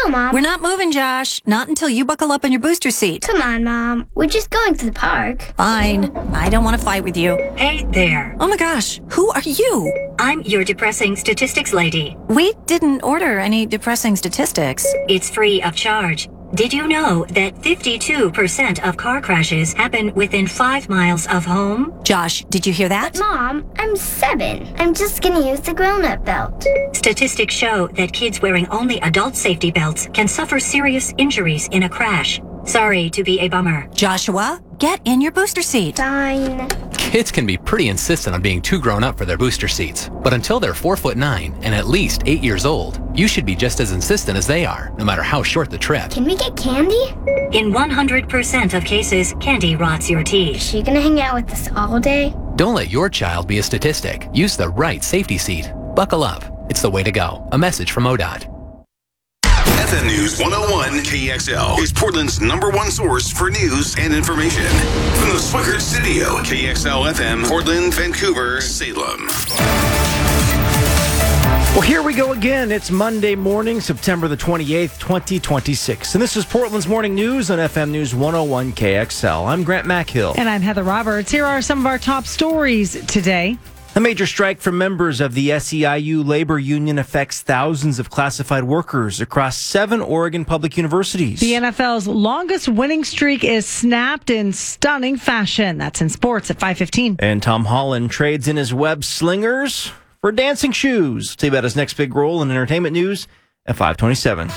go, Mom. We're not moving, Josh. Not until you buckle up in your booster seat. Come on, Mom. We're just going to the park. Fine. I don't want to fight with you. Hey there. Oh my gosh. Who are you? I'm your depressing statistics lady. We didn't order any depressing statistics. It's free of charge. Did you know that 52% of car crashes happen within 5 miles of home? Josh, did you hear that? But Mom, I'm 7. I'm just gonna use the grown-up belt. Statistics show that kids wearing only adult safety belts can suffer serious injuries in a crash. Sorry to be a bummer. Joshua, get in your booster seat. Fine. Kids can be pretty insistent on being too grown up for their booster seats. But until they're 4'9" and at least 8 years old, you should be just as insistent as they are, no matter how short the trip. Can we get candy? In 100% of cases, candy rots your Is teeth. she gonna hang out with us all day? Don't let your child be a statistic. Use the right safety seat. Buckle up. It's the way to go. A message from ODOT. FM News 101 KXL is Portland's #1 source for news and information. From the Swickert Studio, KXL FM, Portland, Vancouver, Salem. Well, here we go again. It's Monday morning, September the 28th, 2026. And this is Portland's Morning News on FM News 101 KXL. I'm Grant Mackhill. And I'm Heather Roberts. Here are some of our top stories today. A major strike from members of the SEIU labor union affects thousands of classified workers across 7 Oregon public universities. The NFL's longest winning streak is snapped in stunning fashion. That's in sports at 5:15. And Tom Holland trades in his web slingers for dancing shoes. Tell you about his next big role in entertainment news at 5:27.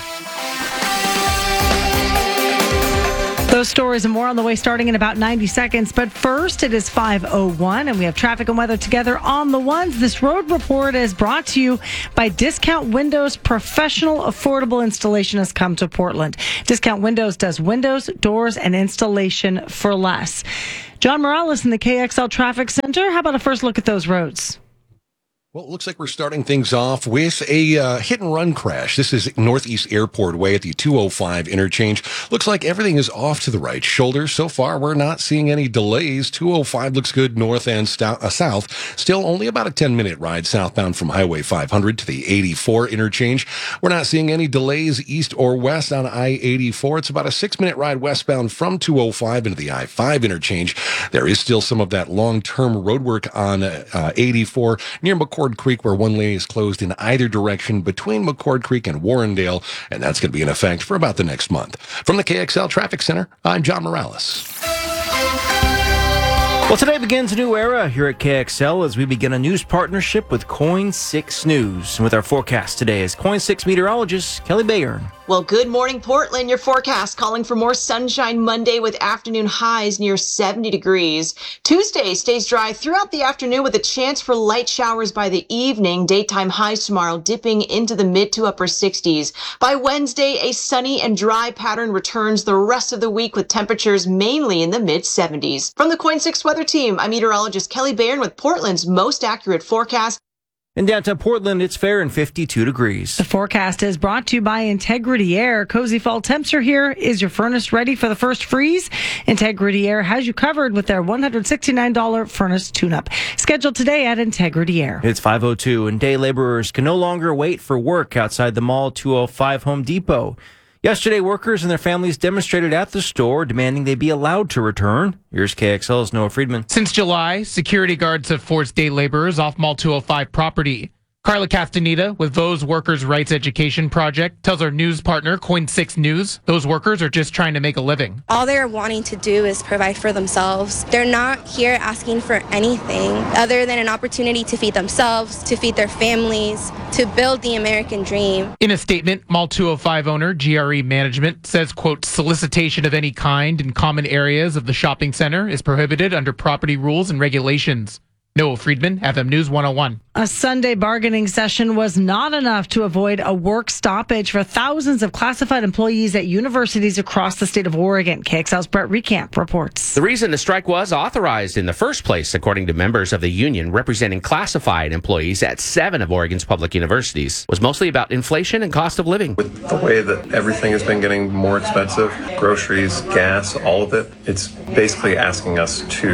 Those stories and more on the way starting in about 90 seconds. But first, it is 5:01, and we have traffic and weather together on the ones. This road report is brought to you by Discount Windows. Professional, affordable installation has come to Portland. Discount Windows does windows, doors, and installation for less. John Morales in the KXL Traffic Center. How about a first look at those roads? Well, it looks like we're starting things off with a hit-and-run crash. This is Northeast Airport Way at the 205 interchange. Looks like everything is off to the right shoulder. So far, we're not seeing any delays. 205 looks good north and south. Still only about a 10-minute ride southbound from Highway 500 to the 84 interchange. We're not seeing any delays east or west on I-84. It's about a 6-minute ride westbound from 205 into the I-5 interchange. There is still some of that long-term road work on 84 near McCord Creek, where one lane is closed in either direction between McCord Creek and Warrendale, and that's going to be in effect for about the next month. From the KXL Traffic Center, I'm John Morales. Well, today begins a new era here at KXL as we begin a news partnership with Coin6 News. And with our forecast today is Coin6 meteorologist Kelly Bayern. Well, good morning, Portland. Your forecast calling for more sunshine Monday with afternoon highs near 70 degrees. Tuesday stays dry throughout the afternoon with a chance for light showers by the evening. Daytime highs tomorrow dipping into the mid to upper 60s. By Wednesday, a sunny and dry pattern returns the rest of the week with temperatures mainly in the mid 70s. From the Coin6 Weather Team, I'm meteorologist Kelly Bayern with Portland's most accurate forecast. In downtown Portland, it's fair and 52 degrees. The forecast is brought to you by Integrity Air. Cozy fall temps are here. Is your furnace ready for the first freeze? Integrity Air has you covered with their $169 furnace tune-up. Scheduled today at Integrity Air. It's 5:02, and day laborers can no longer wait for work outside the Mall 205 Home Depot. Yesterday, workers and their families demonstrated at the store, demanding they be allowed to return. Here's KXL's Noah Friedman. Since July, security guards have forced day laborers off Mall 205 property. Carla Castaneda with those Workers' Rights Education Project tells our news partner, Coin6 News, those workers are just trying to make a living. All they're wanting to do is provide for themselves. They're not here asking for anything other than an opportunity to feed themselves, to feed their families, to build the American dream. In a statement, Mall 205 owner GRE Management says, quote, solicitation of any kind in common areas of the shopping center is prohibited under property rules and regulations. Noah Friedman, FM News 101. A Sunday bargaining session was not enough to avoid a work stoppage for thousands of classified employees at universities across the state of Oregon. KXL's Brett Recamp reports. The reason the strike was authorized in the first place, according to members of the union representing classified employees at 7 of Oregon's public universities, was mostly about inflation and cost of living. With the way that everything has been getting more expensive, groceries, gas, all of it, it's basically asking us to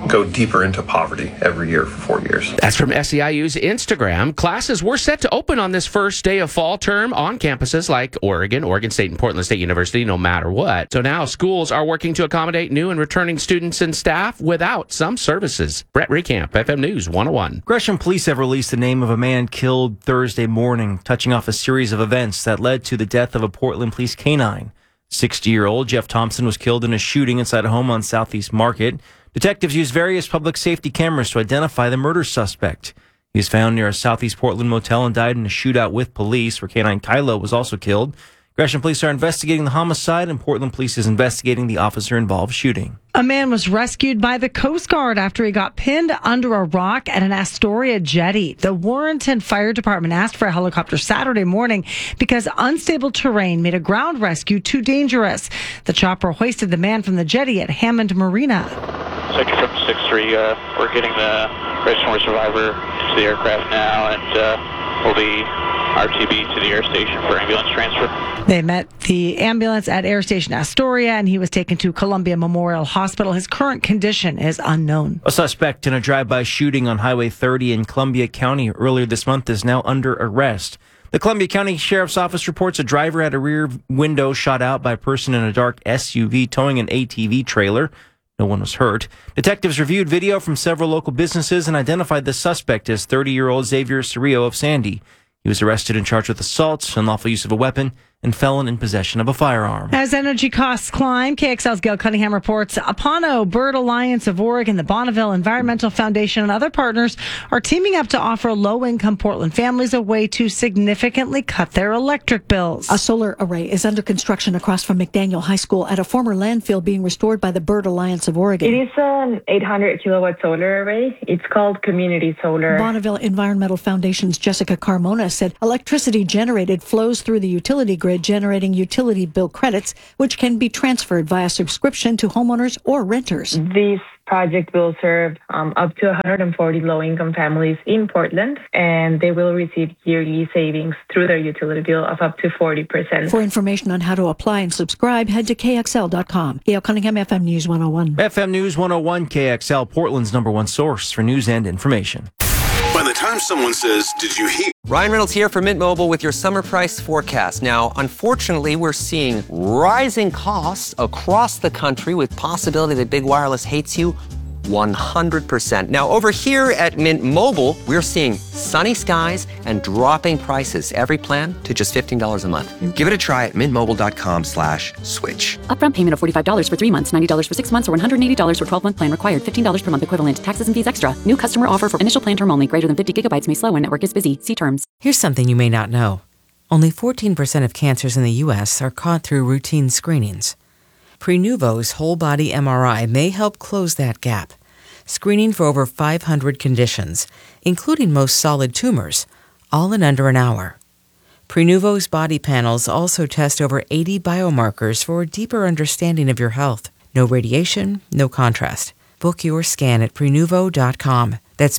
go deeper into poverty every year for 4 years. That's from SEIU's Instagram. Classes were set to open on this first day of fall term on campuses like Oregon State, and Portland State University, no matter what. So now schools are working to accommodate new and returning students and staff without some services. Brett Recamp, FM News 101. Gresham police have released the name of a man killed Thursday morning, touching off a series of events that led to the death of a Portland police canine. 60-year-old Jeff Thompson was killed in a shooting inside a home on Southeast Market. Detectives used various public safety cameras to identify the murder suspect. He was found near a Southeast Portland motel and died in a shootout with police, where canine Kylo was also killed. Gresham police are investigating the homicide, and Portland police is investigating the officer-involved shooting. A man was rescued by the Coast Guard after he got pinned under a rock at an Astoria jetty. The Warrenton Fire Department asked for a helicopter Saturday morning because unstable terrain made a ground rescue too dangerous. The chopper hoisted the man from the jetty at Hammond Marina. Second from 6-3, we're getting the registered survivor to the aircraft now, and we'll be RTB to the air station for ambulance transfer. They met the ambulance at Air Station Astoria, and he was taken to Columbia Memorial Hospital. His current condition is unknown. A suspect in a drive-by shooting on Highway 30 in Columbia County earlier this month is now under arrest. The Columbia County Sheriff's Office reports a driver had a rear window shot out by a person in a dark SUV towing an ATV trailer. No one was hurt. Detectives reviewed video from several local businesses and identified the suspect as 30-year-old Xavier Cerrillo of Sandy. He was arrested and charged with assault, unlawful use of a weapon, and felon in possession of a firearm. As energy costs climb, KXL's Gail Cunningham reports Apano, Bird Alliance of Oregon, the Bonneville Environmental Foundation, and other partners are teaming up to offer low-income Portland families a way to significantly cut their electric bills. A solar array is under construction across from McDaniel High School at a former landfill being restored by the Bird Alliance of Oregon. It is an 800-kilowatt solar array. It's called Community Solar. Bonneville Environmental Foundation's Jessica Carmona said electricity generated flows through the utility grid, generating utility bill credits, which can be transferred via subscription to homeowners or renters. This project will serve up to 140 low-income families in Portland, and they will receive yearly savings through their utility bill of up to 40%. For information on how to apply and subscribe, head to KXL.com. Gail Cunningham, FM News 101. FM News 101 KXL, Portland's #1 source for news and information. By the time someone says, "Did you hear?" Ryan Reynolds here for Mint Mobile with your summer price forecast. Now, unfortunately, we're seeing rising costs across the country with possibility that big wireless hates you 100%. Now, over here at Mint Mobile, we're seeing sunny skies and dropping prices. Every plan to just $15 a month. Give it a try at mintmobile.com/switch. Upfront payment of $45 for 3 months, $90 for 6 months, or $180 for 12-month plan required. $15 per month equivalent. Taxes and fees extra. New customer offer for initial plan term only. Greater than 50 gigabytes may slow when network is busy. See terms. Here's something you may not know. Only 14% of cancers in the U.S. are caught through routine screenings. Prenuvo's whole-body MRI may help close that gap, screening for over 500 conditions, including most solid tumors, all in under an hour. Prenuvo's body panels also test over 80 biomarkers for a deeper understanding of your health. No radiation, no contrast. Book your scan at Prenuvo.com. That's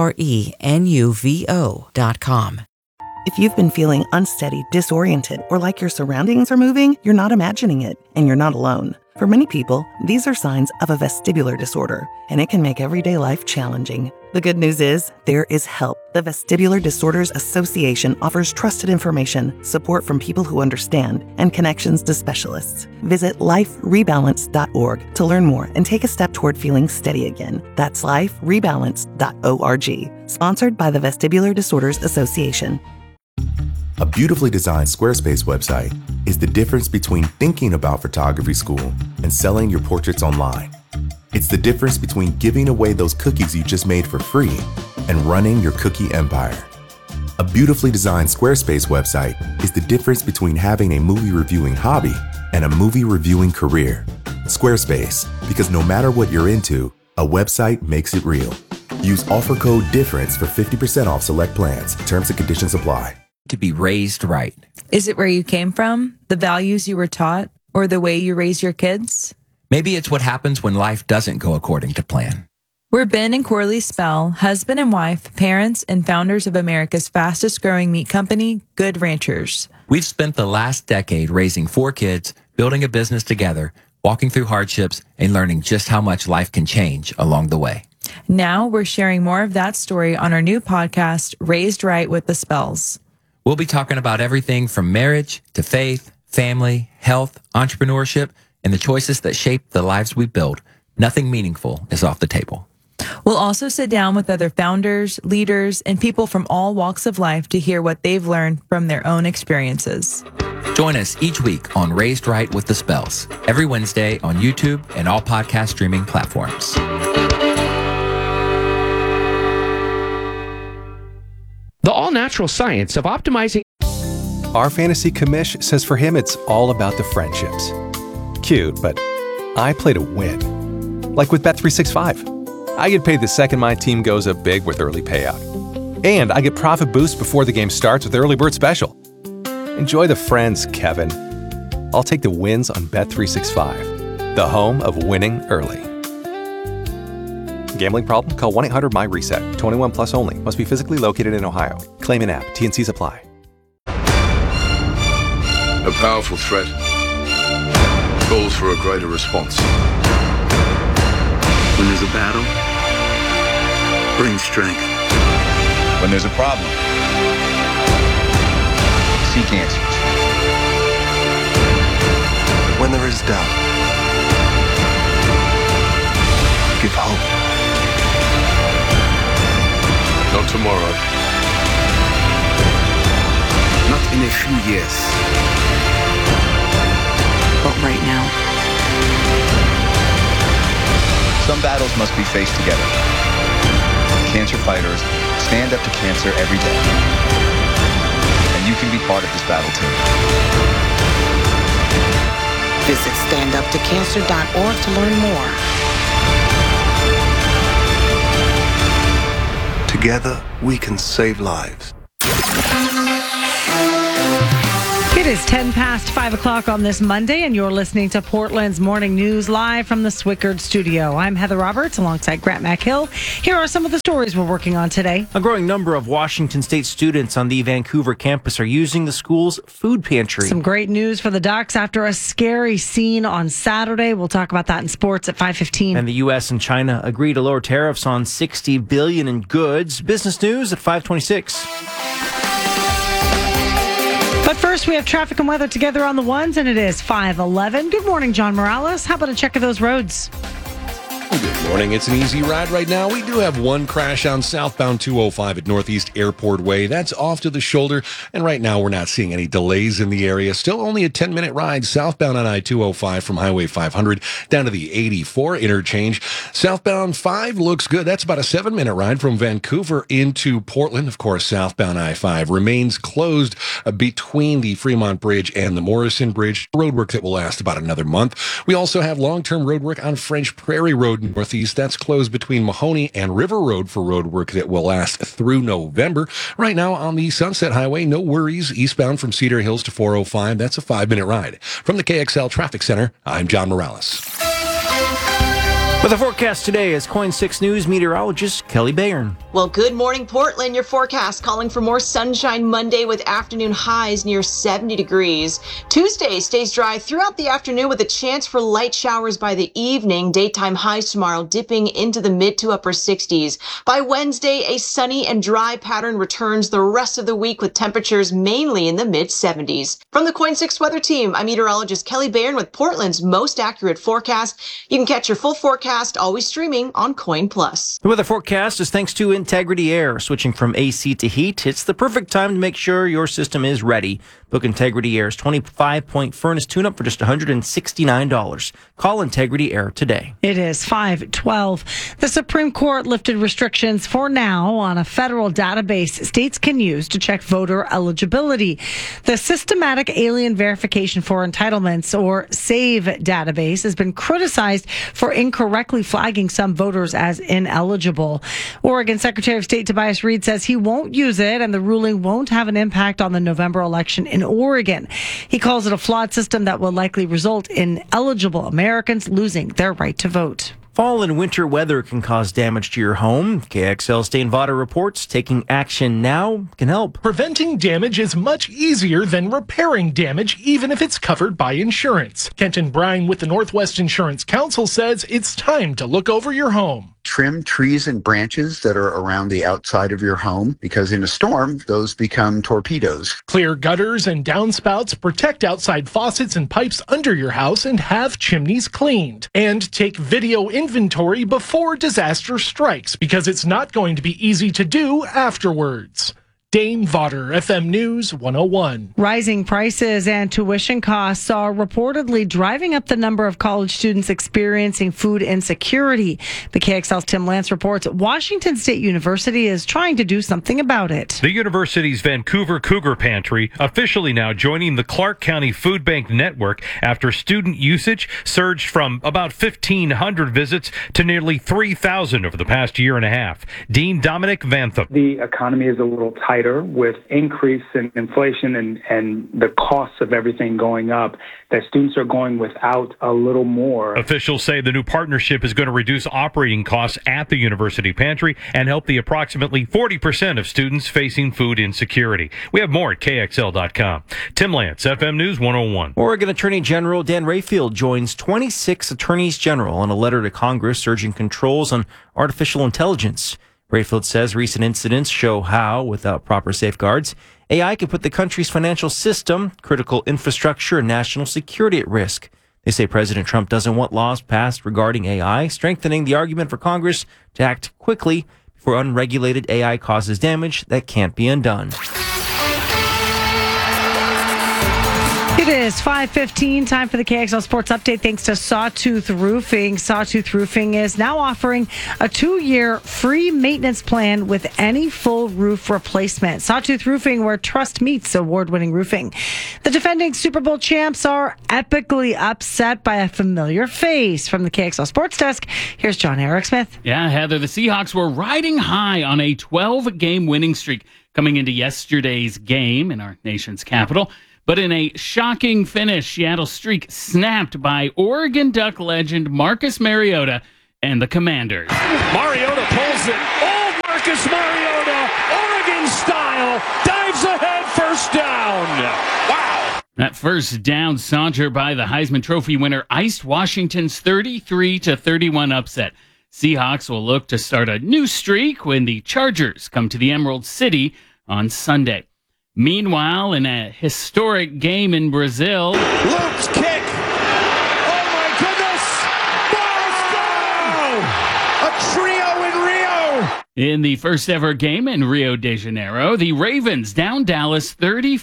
Prenuvo.com. If you've been feeling unsteady, disoriented, or like your surroundings are moving, you're not imagining it, and you're not alone. For many people, these are signs of a vestibular disorder, and it can make everyday life challenging. The good news is, there is help. The Vestibular Disorders Association offers trusted information, support from people who understand, and connections to specialists. Visit liferebalance.org to learn more and take a step toward feeling steady again. That's liferebalance.org. Sponsored by the Vestibular Disorders Association. A beautifully designed Squarespace website is the difference between thinking about photography school and selling your portraits online. It's the difference between giving away those cookies you just made for free and running your cookie empire. A beautifully designed Squarespace website is the difference between having a movie reviewing hobby and a movie reviewing career. Squarespace, because no matter what you're into, a website makes it real. Use offer code DIFFERENCE for 50% off select plans. Terms and conditions apply. To be raised right. Is it where you came from, the values you were taught, or the way you raise your kids? Maybe it's what happens when life doesn't go according to plan. We're Ben and Corley Spell, husband and wife, parents, and founders of America's fastest growing meat company, Good Ranchers. We've spent the last decade raising 4 kids, building a business together, walking through hardships and learning just how much life can change along the way. Now we're sharing more of that story on our new podcast, Raised Right with the Spells. We'll be talking about everything from marriage to faith, family, health, entrepreneurship, and the choices that shape the lives we build. Nothing meaningful is off the table. We'll also sit down with other founders, leaders, and people from all walks of life to hear what they've learned from their own experiences. Join us each week on Raised Right with the Spells, every Wednesday on YouTube and all podcast streaming platforms. The all-natural science of optimizing. Our fantasy commish says for him it's all about the friendships. Cute, but I play to win. Like with Bet365. I get paid the second my team goes up big with early payout. And I get profit boost before the game starts with Early Bird Special. Enjoy the friends, Kevin. I'll take the wins on Bet365, the home of winning early. Gambling problem? Call 1-800-MY-RESET. 21 plus only. Must be physically located in Ohio. Claim in app. T&Cs apply. A powerful threat calls for a greater response. When there's a battle, bring strength. When there's a problem, seek answers. When there is doubt, give hope. Not tomorrow. Not in a few years. But right now. Some battles must be faced together. Cancer fighters stand up to cancer every day. And you can be part of this battle too. Visit standuptocancer.org to learn more. Together, we can save lives. It is 10 past 5 o'clock on this Monday, and you're listening to Portland's Morning News live from the Swickard studio. I'm Heather Roberts alongside Grant McHill. Here are some of the stories we're working on today. A growing number of Washington State students on the Vancouver campus are using the school's food pantry. Some great news for the Ducks after a scary scene on Saturday. We'll talk about that in sports at 5:15. And the U.S. and China agree to lower tariffs on $60 billion in goods. Business news at 5:26. But first, we have traffic and weather together on the ones, and it is 5:11. Good morning, John Morales. How about a check of those roads? Good morning. It's an easy ride right now. We do have one crash on southbound 205 at Northeast Airport Way. That's off to the shoulder. And right now, we're not seeing any delays in the area. Still only a 10-minute ride southbound on I-205 from Highway 500 down to the 84 interchange. Southbound 5 looks good. That's about a 7-minute ride from Vancouver into Portland. Of course, southbound I-5 remains closed between the Fremont Bridge and the Morrison Bridge. Roadwork that will last about another month. We also have long-term roadwork on French Prairie Road Northeast. That's closed between Mahoney and River Road for road work that will last through November. Right now on the Sunset Highway, no worries. Eastbound from Cedar Hills to 405. That's a 5-minute ride. From the KXL Traffic Center, I'm John Morales. With the forecast today is KOIN 6 News meteorologist Kelly Bayern. Well, good morning, Portland. Your forecast calling for more sunshine Monday with afternoon highs near 70 degrees. Tuesday stays dry throughout the afternoon with a chance for light showers by the evening. Daytime highs tomorrow dipping into the mid to upper 60s. By Wednesday, a sunny and dry pattern returns the rest of the week with temperatures mainly in the mid 70s. From the KOIN 6 weather team, I'm meteorologist Kelly Bayern with Portland's most accurate forecast. You can catch your full forecast always streaming on KOIN Plus. The weather forecast is thanks to Integrity Air. Switching from AC to heat, it's the perfect time to make sure your system is ready. Book Integrity Air's 25-point furnace tune-up for just $169. Call Integrity Air today. It is 5:12. The Supreme Court lifted restrictions for now on a federal database states can use to check voter eligibility. The Systematic Alien Verification for Entitlements, or SAVE database, has been criticized for incorrectly flagging some voters as ineligible. Oregon Secretary of State Tobias Reed says he won't use it and the ruling won't have an impact on the November election in Oregon. He calls it a flawed system that will likely result in eligible Americans losing their right to vote. Fall and winter weather can cause damage to your home. KXL Stain Vada reports taking action now can help. Preventing damage is much easier than repairing damage, even if it's covered by insurance. Kenton Brine with the Northwest Insurance Council says it's time to look over your home. Trim trees and branches that are around the outside of your home, because in a storm, those become torpedoes. Clear gutters and downspouts, protect outside faucets and pipes under your house, and have chimneys cleaned. And take video inventory before disaster strikes, because it's not going to be easy to do afterwards. Dane Vodder, FM News 101. Rising prices and tuition costs are reportedly driving up the number of college students experiencing food insecurity. The KXL's Tim Lance reports Washington State University is trying to do something about it. The university's Vancouver Cougar Pantry officially now joining the Clark County Food Bank network after student usage surged from about 1,500 visits to nearly 3,000 over the past year and a half. Dean Dominic Vantham. The economy is a little tighter with increase in inflation and the costs of everything going up, that students are going without a little more. Officials say the new partnership is going to reduce operating costs at the university pantry and help the approximately 40% of students facing food insecurity. We have more at KXL.com. Tim Lance, FM News 101. Oregon Attorney General Dan Rayfield joins 26 attorneys general in a letter to Congress urging controls on artificial intelligence. Rayfield says recent incidents show how, without proper safeguards, AI could put the country's financial system, critical infrastructure, and national security at risk. They say President Trump doesn't want laws passed regarding AI, strengthening the argument for Congress to act quickly before unregulated AI causes damage that can't be undone. It is 5:15, time for the KXL Sports Update thanks to Sawtooth Roofing. Sawtooth Roofing is now offering a 2-year free maintenance plan with any full roof replacement. Sawtooth Roofing, where trust meets award-winning roofing. The defending Super Bowl champs are epically upset by a familiar face. From the KXL Sports Desk, here's John Eric Smith. Yeah, Heather, the Seahawks were riding high on a 12-game winning streak coming into yesterday's game in our nation's capital. But in a shocking finish, Seattle's streak snapped by Oregon Duck legend Marcus Mariota and the Commanders. Mariota pulls it. Oh, Marcus Mariota, Oregon style, dives ahead, first down. Wow. That first down saunter by the Heisman Trophy winner iced Washington's 33-31 upset. Seahawks will look to start a new streak when the Chargers come to the Emerald City on Sunday. Meanwhile, in a historic game in Brazil, Luke's kick. Oh my goodness! Ball's down! A trio in Rio. In the first ever game in Rio de Janeiro, the Ravens down Dallas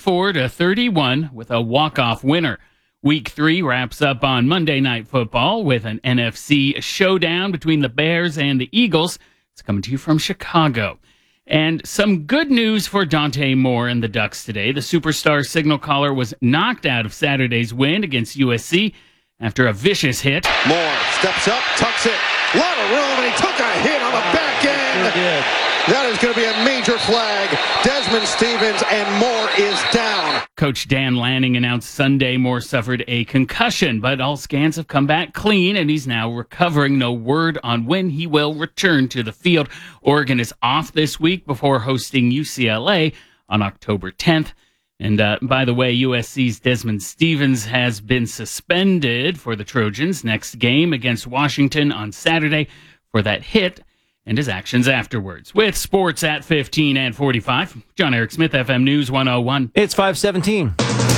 34-31 with a walk-off winner. Week 3 wraps up on Monday Night Football with an NFC showdown between the Bears and the Eagles. It's coming to you from Chicago. And some good news for Dante Moore and the Ducks today. The superstar signal caller was knocked out of Saturday's win against USC after a vicious hit. Moore steps up, tucks it. A lot of room, and he took a hit on the back end. That is going to be a major flag. Desmond Stevens, and Moore is down. Coach Dan Lanning announced Sunday Moore suffered a concussion, but all scans have come back clean, and he's now recovering. No word on when he will return to the field. Oregon is off this week before hosting UCLA on October 10th. And by the way, USC's Desmond Stevens has been suspended for the Trojans' next game against Washington on Saturday for that hit and his actions afterwards. With sports at 15 and 45, John Eric Smith, FM News 101. It's 5:17.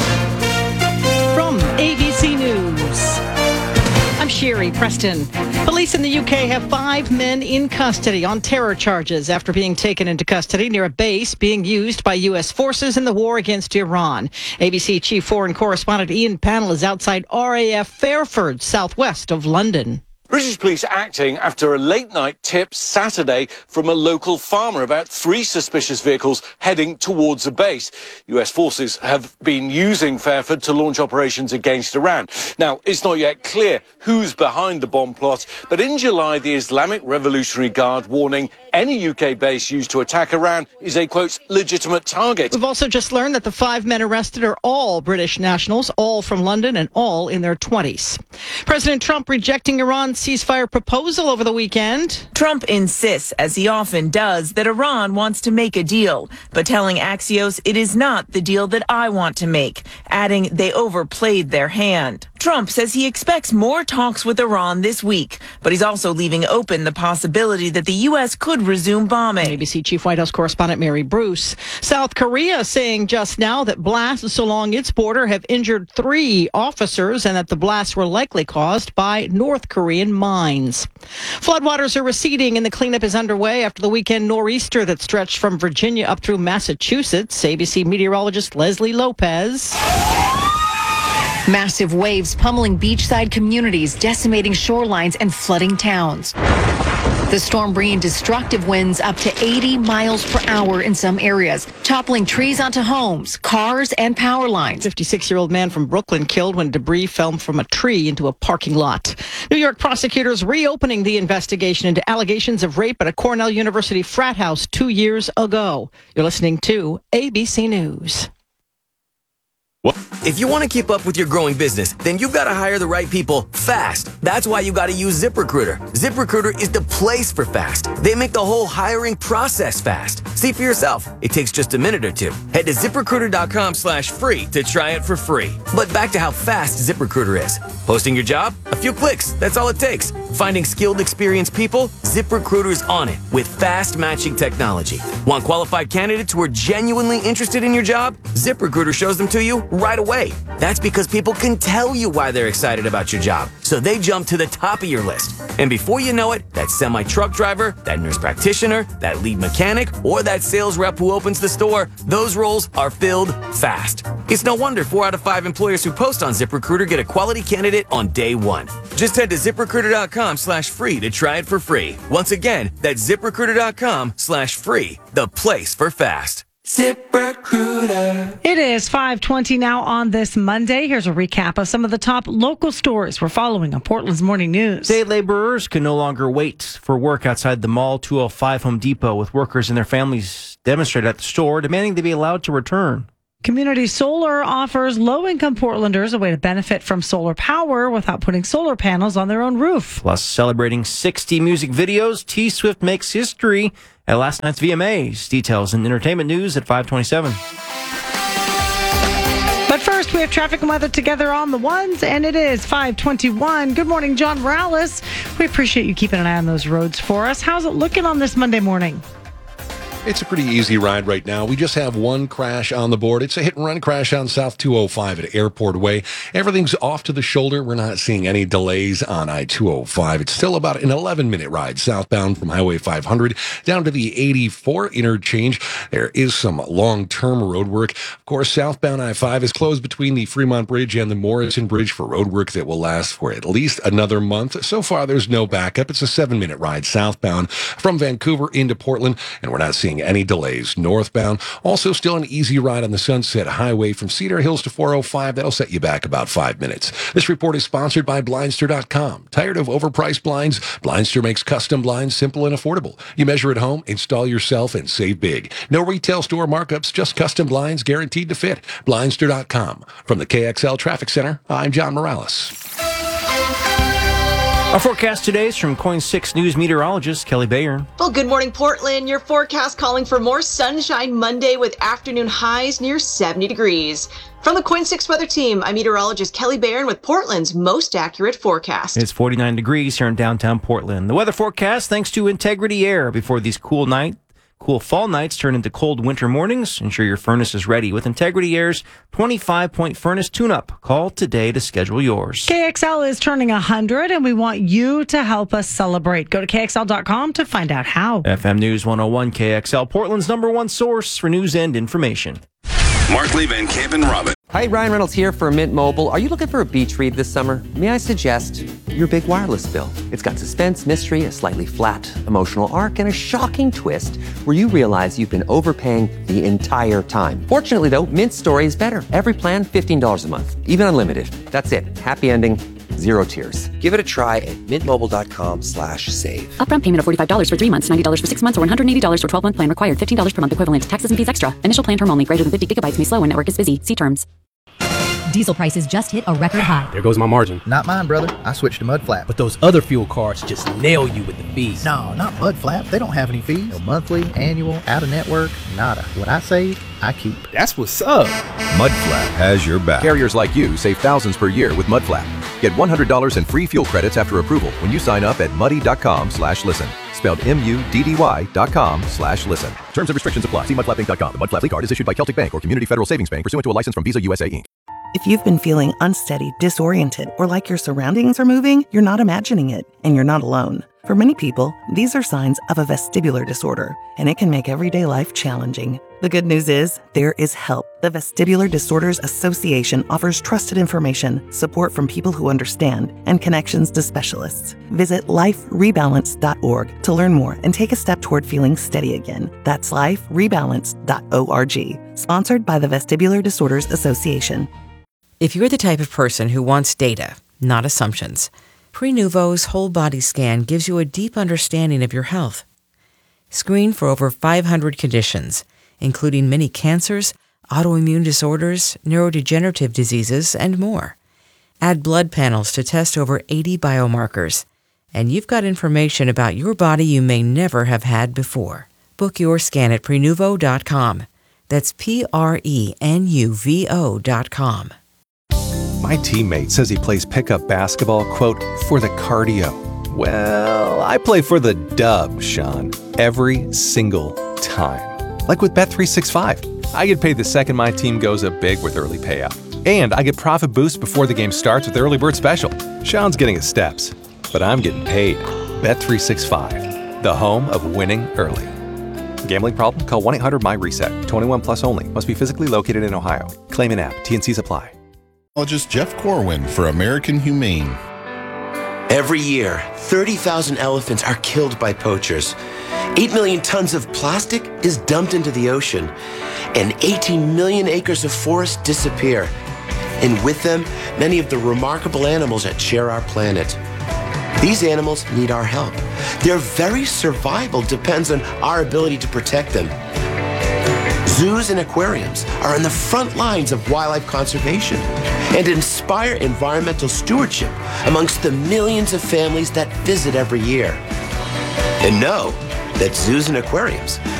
From ABC News, I'm Sherry Preston. Police in the UK have 5 men in custody on terror charges after being taken into custody near a base being used by U.S. forces in the war against Iran. ABC Chief Foreign Correspondent Ian Pannell is outside RAF Fairford, southwest of London. British police acting after a late-night tip Saturday from a local farmer about 3 suspicious vehicles heading towards a base. US forces have been using Fairford to launch operations against Iran. Now, it's not yet clear who's behind the bomb plot, but in July, the Islamic Revolutionary Guard warning any UK base used to attack Iran is a, quote, legitimate target. We've also just learned that the 5 men arrested are all British nationals, all from London and all in their 20s. President Trump rejecting Iran's ceasefire proposal over the weekend. Trump insists, as he often does, that Iran wants to make a deal, but telling Axios it is not the deal that I want to make, adding they overplayed their hand. Trump says he expects more talks with Iran this week, but he's also leaving open the possibility that the U.S. could resume bombing. ABC Chief White House Correspondent Mary Bruce. South Korea saying just now that blasts along its border have injured 3 officers and that the blasts were likely caused by North Korean mines. Floodwaters are receding and the cleanup is underway after the weekend nor'easter that stretched from Virginia up through Massachusetts. ABC meteorologist Leslie Lopez. Massive waves pummeling beachside communities, decimating shorelines and flooding towns. The storm bringing destructive winds up to 80 miles per hour in some areas, toppling trees onto homes, cars, and power lines. 56-year-old man from Brooklyn killed when debris fell from a tree into a parking lot. New York prosecutors reopening the investigation into allegations of rape at a Cornell University frat house 2 years ago. You're listening to ABC News. If you want to keep up with your growing business, then you've got to hire the right people fast. That's why you got to use ZipRecruiter. ZipRecruiter is the place for fast. They make the whole hiring process fast. See for yourself. It takes just a minute or two. Head to ZipRecruiter.com/free to try it for free. But back to how fast ZipRecruiter is. Posting your job? A few clicks. That's all it takes. Finding skilled, experienced people? ZipRecruiter's on it with fast matching technology. Want qualified candidates who are genuinely interested in your job? ZipRecruiter shows them to you right away. That's because people can tell you why they're excited about your job, so they jump to the top of your list. And before you know it, that semi-truck driver, that nurse practitioner, that lead mechanic, or that sales rep who opens the store, those roles are filled fast. It's no wonder 4 out of 5 employers who post on ZipRecruiter get a quality candidate on day 1. Just head to ZipRecruiter.com/free to try it for free. Once again, that's ZipRecruiter.com/free, the place for fast. ZipRecruiter. It is 5:20 now on this Monday. Here's a recap of some of the top local stories we're following on Portland's Morning News. Day laborers can no longer wait for work outside the Mall 205 Home Depot, with workers and their families demonstrated at the store, demanding they be allowed to return. Community Solar offers low-income Portlanders a way to benefit from solar power without putting solar panels on their own roof. Plus, celebrating 60 music videos, T-Swift makes history at last night's VMAs. Details in entertainment news at 5:27. But first, we have traffic and weather together on the ones, and it is 5:21. Good morning, John Morales. We appreciate you keeping an eye on those roads for us. How's it looking on this Monday morning? It's a pretty easy ride right now. We just have one crash on the board. It's a hit-and-run crash on South 205 at Airport Way. Everything's off to the shoulder. We're not seeing any delays on I-205. It's still about an 11-minute ride southbound from Highway 500 down to the 84 interchange. There is some long-term road work. Of course, southbound I-5 is closed between the Fremont Bridge and the Morrison Bridge for road work that will last for at least another month. So far, there's no backup. It's a 7-minute ride southbound from Vancouver into Portland, and we're not seeing any delays northbound. Also still an easy ride on the Sunset Highway from Cedar Hills to 405. That'll set you back about 5 minutes. This report is sponsored by Blindster.com. Tired of overpriced blinds? Blindster makes custom blinds simple and affordable. You measure at home, install yourself, and save big. No retail store markups, just custom blinds guaranteed to fit. Blindster.com. From the KXL Traffic Center, I'm John Morales. Our forecast today is from Coin 6 News meteorologist Kelly Bayern. Well, good morning, Portland. Your forecast calling for more sunshine Monday with afternoon highs near 70 degrees. From the Coin 6 weather team, I'm meteorologist Kelly Bayern with Portland's most accurate forecast. It's 49 degrees here in downtown Portland. The weather forecast thanks to Integrity Air. Before these cool fall nights turn into cold winter mornings, ensure your furnace is ready with Integrity Air's 25-point furnace tune-up. Call today to schedule yours. KXL is turning 100, and we want you to help us celebrate. Go to KXL.com to find out how. FM News 101 KXL, Portland's #1 source for news and information. Markley, Van Camp, and Robin. Hi, Ryan Reynolds here for Mint Mobile. Are you looking for a beach read this summer? May I suggest your big wireless bill? It's got suspense, mystery, a slightly flat emotional arc, and a shocking twist where you realize you've been overpaying the entire time. Fortunately, though, Mint's story is better. Every plan, $15 a month, even unlimited. That's it. Happy ending. Zero tears. Give it a try at mintmobile.com/save. Upfront payment of $45 for 3 months, $90 for 6 months, or $180 for 12-month plan required. $15 per month equivalent. Taxes and fees extra. Initial plan term only. Greater than 50 gigabytes may slow when network is busy. See terms. Diesel prices just hit a record high. There goes my margin. Not mine, brother. I switched to Mudflap. But those other fuel cards just nail you with the fees. No, not Mudflap. They don't have any fees. No monthly, annual, out-of-network, nada. What I save, I keep. That's what's up. Mudflap has your back. Carriers like you save thousands per year with Mudflap. Get $100 in free fuel credits after approval when you sign up at muddy.com/listen. Spelled MUDDY.com/listen. Terms and restrictions apply. See mudflappinc.com. The Mudflap card is issued by Celtic Bank or Community Federal Savings Bank pursuant to a license from Visa USA Inc. If you've been feeling unsteady, disoriented, or like your surroundings are moving, you're not imagining it, and you're not alone. For many people, these are signs of a vestibular disorder, and it can make everyday life challenging. The good news is, there is help. The Vestibular Disorders Association offers trusted information, support from people who understand, and connections to specialists. Visit liferebalance.org to learn more and take a step toward feeling steady again. That's liferebalance.org. Sponsored by the Vestibular Disorders Association. If you're the type of person who wants data, not assumptions, Prenuvo's whole body scan gives you a deep understanding of your health. Screen for over 500 conditions, including many cancers, autoimmune disorders, neurodegenerative diseases, and more. Add blood panels to test over 80 biomarkers, and you've got information about your body you may never have had before. Book your scan at Prenuvo.com. That's Prenuvo.com. My teammate says he plays pickup basketball, quote, for the cardio. Well, I play for the dub, Sean, every single time. Like with Bet365. I get paid the second my team goes up big with early payout. And I get profit boosts before the game starts with Early Bird Special. Sean's getting his steps, but I'm getting paid. Bet365, the home of winning early. Gambling problem? Call 1-800-MY-RESET. 21 plus only. Must be physically located in Ohio. Claim and app. T&Cs apply. Jeff Corwin for American Humane. Every year, 30,000 elephants are killed by poachers. 8 million tons of plastic is dumped into the ocean, and 18 million acres of forest disappear. And with them, many of the remarkable animals that share our planet. These animals need our help. Their very survival depends on our ability to protect them. Zoos and aquariums are on the front lines of wildlife conservation and inspire environmental stewardship amongst the millions of families that visit every year. And know that zoos and aquariums